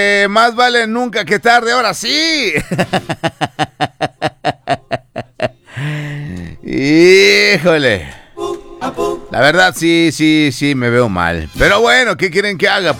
Más vale nunca que tarde, ahora sí. Híjole. La verdad sí, me veo mal. Pero bueno, ¿qué quieren que haga?